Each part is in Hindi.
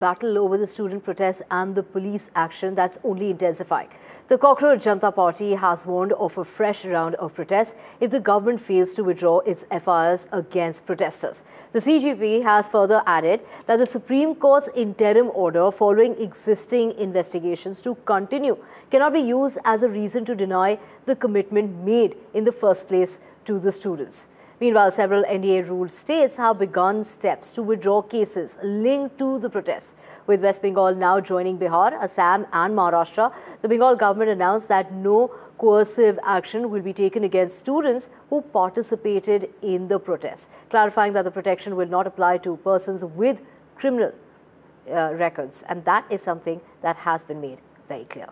Battle over the student protests and the police action that's only intensifying. The Cockroach Janata Party has warned of a fresh round of protests if the government fails to withdraw its FIRs against protesters. The CGP has further added that the Supreme Court's interim order following existing investigations to continue cannot be used as a reason to deny the commitment made in the first place to the students. Meanwhile, several NDA-ruled states have begun steps to withdraw cases linked to the protests. With West Bengal now joining Bihar, Assam and Maharashtra, the Bengal government announced that no coercive action will be taken against students who participated in the protests, clarifying that the protection will not apply to persons with criminal records. And that is something that has been made very clear.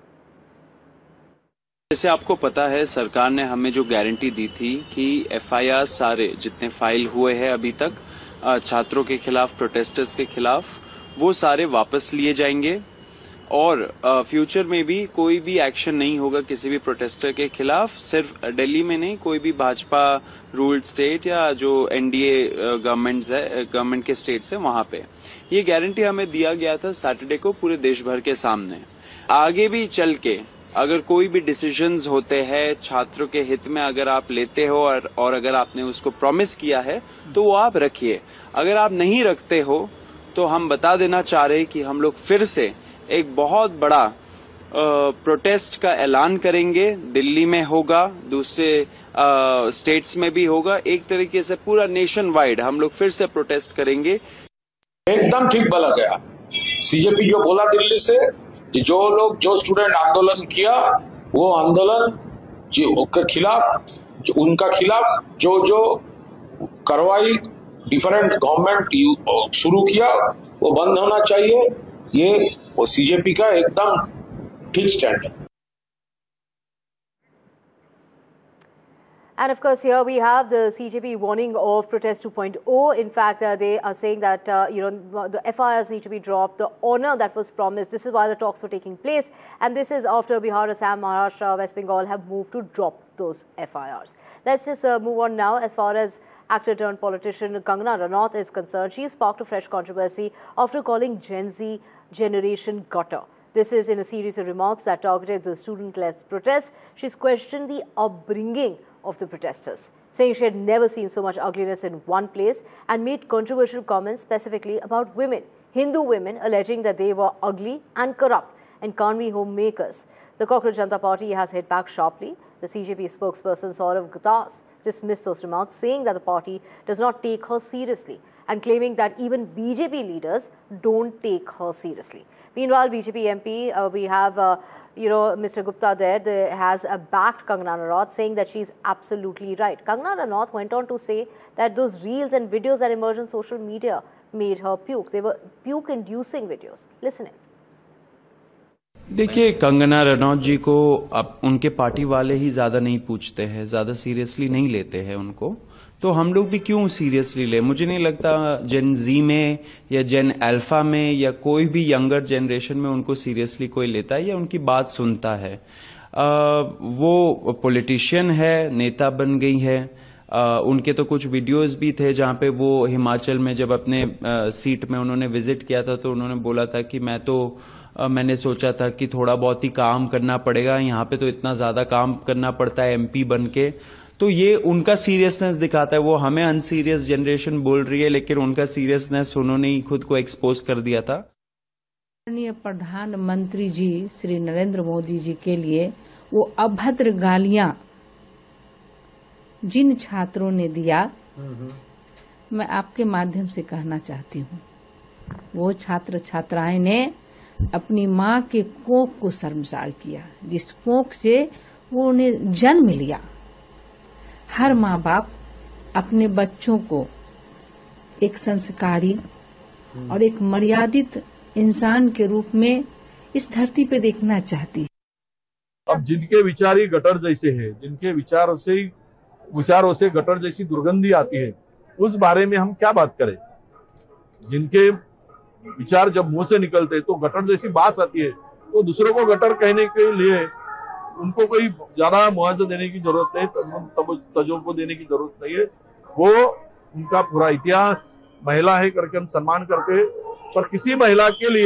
जैसे आपको पता है, सरकार ने हमें जो गारंटी दी थी कि एफआईआर सारे जितने फाइल हुए हैं अभी तक छात्रों के खिलाफ, प्रोटेस्टर्स के खिलाफ, वो सारे वापस लिए जाएंगे और फ्यूचर में भी कोई भी एक्शन नहीं होगा किसी भी प्रोटेस्टर के खिलाफ। सिर्फ दिल्ली में नहीं, कोई भी भाजपा रूल्ड स्टेट या जो एनडीए गवर्नमेंट के स्टेट्स है वहां पे ये गारंटी हमें दिया गया था सैटरडे को पूरे देश भर के सामने। आगे भी चल के अगर कोई भी डिसीजंस होते हैं छात्रों के हित में, अगर आप लेते हो और अगर आपने उसको प्रॉमिस किया है तो वो आप रखिए। अगर आप नहीं रखते हो तो हम बता देना चाह रहे हैं कि हम लोग फिर से एक बहुत बड़ा प्रोटेस्ट का ऐलान करेंगे। दिल्ली में होगा, दूसरे स्टेट्स में भी होगा, एक तरीके से पूरा नेशन वाइड हम लोग फिर से प्रोटेस्ट करेंगे। एकदम ठीक बोला गया। सीजेपी जो बोला दिल्ली से कि जो स्टूडेंट आंदोलन किया वो आंदोलन के खिलाफ, उनका खिलाफ जो कार्रवाई डिफरेंट गवर्नमेंट शुरू किया वो बंद होना चाहिए। ये वो सीजेपी का एकदम ठीक स्टैंड है। And of course, here we have the CJP warning of Protest 2.0. In fact, they are saying that, the FIRs need to be dropped, the honor that was promised. This is why the talks were taking place. And this is after Bihar, Assam, Maharashtra, West Bengal have moved to drop those FIRs. Let's just move on now. As far as actor turned politician Kangana Ranaut is concerned, she sparked a fresh controversy after calling Gen Z generation gutter. This is in a series of remarks that targeted the student-led protests. She's questioned the upbringing of the protesters, saying she had never seen so much ugliness in one place and made controversial comments specifically about women, Hindu women, alleging that they were ugly and corrupt and can't be homemakers. The Cockroach Janata Party has hit back sharply. The CJP spokesperson Saurav Guttas dismissed those remarks, saying that the party does not take her seriously and claiming that even BJP leaders don't take her seriously. Meanwhile, BJP MP, we have Mr. Gupta there has backed Kangana Ranaut, saying that she's absolutely right. Kangana Ranaut went on to say that those reels and videos that emerged on social media made her puke. They were puke-inducing videos. Listen in. देखिए, कंगना रनौत जी को अब उनके पार्टी वाले ही ज्यादा नहीं पूछते हैं, ज्यादा सीरियसली नहीं लेते हैं उनको, तो हम लोग भी क्यों सीरियसली ले। मुझे नहीं लगता जेन जी में या जेन अल्फा में या कोई भी यंगर जनरेशन में उनको सीरियसली कोई लेता है या उनकी बात सुनता है। वो पॉलिटिशियन है, नेता बन गई है। उनके तो कुछ वीडियोस भी थे जहां पे वो हिमाचल में जब अपने सीट में उन्होंने विजिट किया था तो उन्होंने बोला था कि मैंने सोचा था कि थोड़ा बहुत ही काम करना पड़ेगा, यहाँ पे तो इतना ज्यादा काम करना पड़ता है एमपी बन के। तो ये उनका सीरियसनेस दिखाता है। वो हमें अनसीरियस जनरेशन बोल रही है, लेकिन उनका सीरियसनेस उन्होंने ही खुद को एक्सपोज कर दिया था। माननीय प्रधानमंत्री जी श्री नरेंद्र मोदी जी के लिए वो अभद्र गालियां जिन छात्रों ने दिया, मैं आपके माध्यम से कहना चाहती हूँ, वो छात्र छात्राएं ने अपनी माँ के कोख को शर्मसार किया, जिस कोख से वो उन्हें जन्म लिया। हर माँ बाप अपने बच्चों को एक संस्कारी और एक मर्यादित इंसान के रूप में इस धरती पे देखना चाहती है। अब जिनके विचार ही गटर जैसे हैं, जिनके विचारों से गटर जैसी दुर्गंधी आती है, उस बारे में हम क्या बात करें। जिनके विचार जब मुंह से निकलते तो गटर जैसी बात आती है, तो दूसरों को गटर कहने के लिए उनको कोई ज्यादा मुआवजा देने की जरूरत नहीं, तजुर्बा देने की जरूरत नहीं है। वो उनका पूरा इतिहास महिला है करके हम सम्मान करते हैं, पर किसी महिला के लिए